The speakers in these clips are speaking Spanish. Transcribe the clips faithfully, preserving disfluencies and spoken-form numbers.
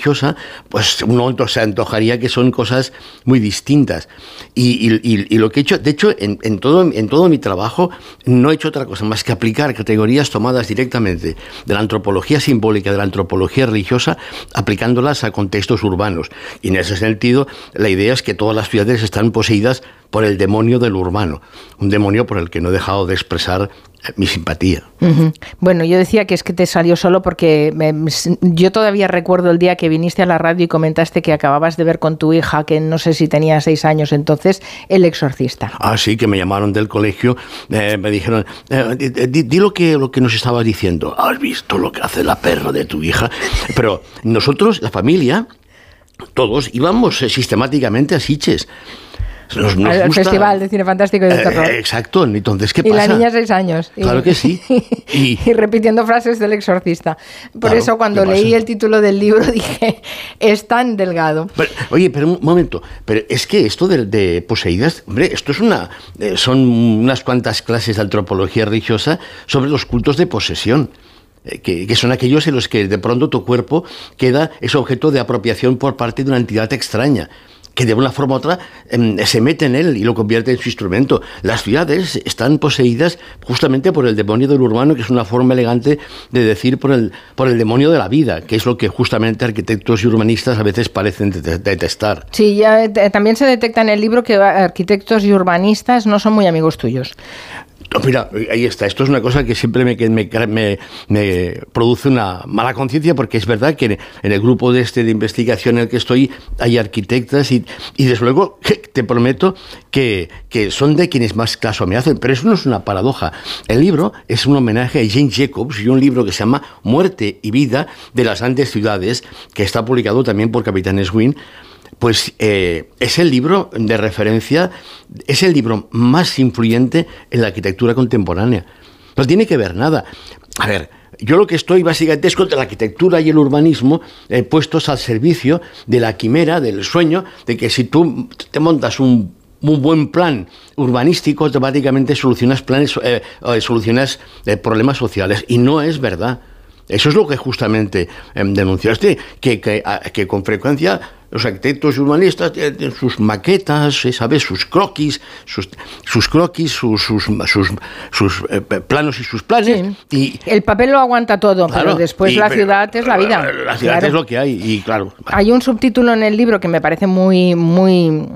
religiosa, pues uno se antojaría que son cosas muy distintas. Y, y, y lo que he hecho, de hecho, en, en, todo, en todo mi trabajo no he hecho otra cosa más que aplicar categorías tomadas directamente de la antropología simbólica, de la antropología religiosa, aplicándolas a contextos urbanos. Y en ese sentido, la idea es que todas las ciudades están poseídas por el demonio del urbano, un demonio por el que no he dejado de expresar mi simpatía. Uh-huh. Bueno, yo decía que es que te salió solo porque me, yo todavía recuerdo el día que viniste a la radio y comentaste que acababas de ver con tu hija, que no sé si tenía seis años entonces, El Exorcista. Ah, sí, que me llamaron del colegio, eh, me dijeron, eh, di, di lo que, lo que nos estabas diciendo. ¿Has visto lo que hace la perra de tu hija? Pero nosotros, la familia, todos íbamos eh, sistemáticamente a Sitges. Nos, nos al gusta. Festival de Cine Fantástico y de Terror. Eh, exacto, entonces, ¿qué pasa? Y la niña seis años. Claro y, que sí. Y, y repitiendo frases del Exorcista. Por claro, eso cuando leí el título del libro dije, es tan delgado. Pero, oye, pero un momento, pero es que esto de, de poseídas, hombre, esto es una, eh, son unas cuantas clases de antropología religiosa sobre los cultos de posesión. Que, que son aquellos en los que de pronto tu cuerpo queda, es objeto de apropiación por parte de una entidad extraña, que de una forma u otra eh, se mete en él y lo convierte en su instrumento. Las ciudades están poseídas justamente por el demonio del urbano, que es una forma elegante de decir por el, por el demonio de la vida, que es lo que justamente arquitectos y urbanistas a veces parecen de- detestar. Sí, ya, t- también se detecta en el libro que arquitectos y urbanistas no son muy amigos tuyos. No, mira, ahí está. Esto es una cosa que siempre me, me, me, me produce una mala conciencia, porque es verdad que en el grupo de este de investigación en el que estoy hay arquitectas y, y desde luego que te prometo que, que son de quienes más caso me hacen, pero eso no es una paradoja. El libro es un homenaje a Jane Jacobs y un libro que se llama Muerte y Vida de las Grandes Ciudades, que está publicado también por Capitán Swing. Pues eh, es el libro de referencia, es el libro más influyente en la arquitectura contemporánea. No tiene que ver nada. A ver, yo lo que estoy básicamente es contra la arquitectura y el urbanismo eh, puestos al servicio de la quimera, del sueño, de que si tú te montas un un buen plan urbanístico, automáticamente solucionas planes, eh, eh, solucionas eh, problemas sociales. Y no es verdad. Eso es lo que justamente eh, denunciaste, que, que, a, que con frecuencia los arquitectos y urbanistas tienen sus maquetas, ¿sabes? Sus croquis, sus, sus croquis, sus, sus, sus, sus eh, planos y sus planes. Sí. Y el papel lo aguanta todo, claro, pero después y, la pero, ciudad es la vida. La ciudad claro. es lo que hay, y claro. Hay un subtítulo en el libro que me parece muy, muy,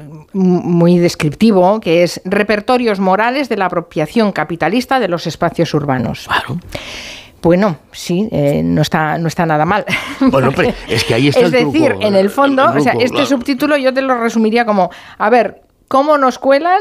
muy descriptivo, que es Repertorios morales de la apropiación capitalista de los espacios urbanos. Claro. Bueno, sí, eh, no está no está nada mal. Bueno, pero es que ahí está es el decir, truco, en el fondo, el truco, o sea, este claro. subtítulo yo te lo resumiría como, a ver, ¿cómo nos cuelan?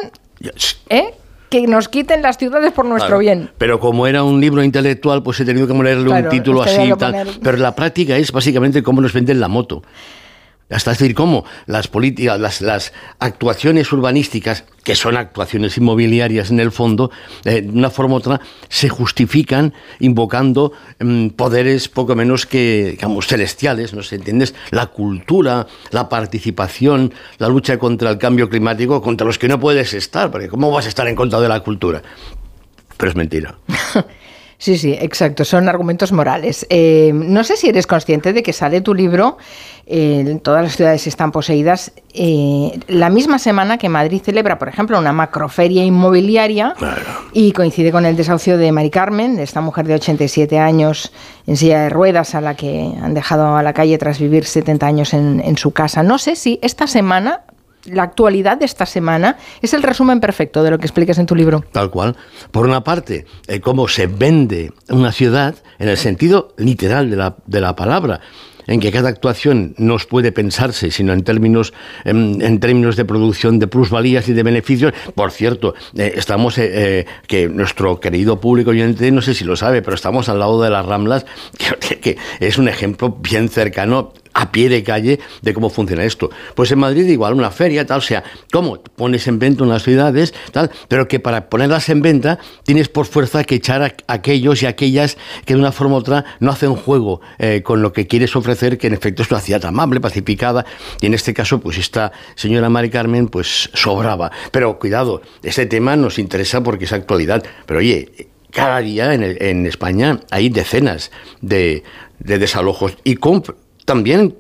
¿Eh? Que nos quiten las ciudades por nuestro claro, bien. Pero como era un libro intelectual, pues he tenido que ponerle claro, un título así y tal. Poner... Pero la práctica es básicamente cómo nos venden la moto. Hasta decir, cómo las políticas, las, las actuaciones urbanísticas, que son actuaciones inmobiliarias en el fondo, eh, de una forma u otra, se justifican invocando eh, poderes poco menos que, digamos, celestiales, ¿no sé? ¿Entiendes? La cultura, la participación, la lucha contra el cambio climático, contra los que no puedes estar, porque ¿cómo vas a estar en contra de la cultura? Pero es mentira. Sí, sí, exacto, son argumentos morales. Eh, no sé si eres consciente de que sale tu libro, eh, todas las ciudades están poseídas, eh, la misma semana que Madrid celebra, por ejemplo, una macroferia inmobiliaria, claro. Y coincide con el desahucio de Mari Carmen, esta mujer de ochenta y siete años en silla de ruedas a la que han dejado a la calle tras vivir setenta años en, en su casa. No sé si esta semana... La actualidad de esta semana es el resumen perfecto de lo que explicas en tu libro. Tal cual. Por una parte, eh, cómo se vende una ciudad en el sentido literal de la, de la palabra, en que cada actuación no puede pensarse, sino en términos, en, en términos de producción de plusvalías y de beneficios. Por cierto, eh, estamos, eh, eh, que nuestro querido público oyente, no sé si lo sabe, pero estamos al lado de las Ramblas, que, que es un ejemplo bien cercano, a pie de calle, de cómo funciona esto. Pues en Madrid igual, una feria, tal, o sea, cómo pones en venta unas ciudades, tal, pero que para ponerlas en venta tienes por fuerza que echar a aquellos y aquellas que de una forma u otra no hacen juego eh, con lo que quieres ofrecer, que en efecto es una ciudad amable, pacificada, y en este caso, pues esta señora Mari Carmen, pues sobraba. Pero cuidado, este tema nos interesa porque es actualidad, pero oye, cada día en, el, en España hay decenas de, de desalojos y comp- también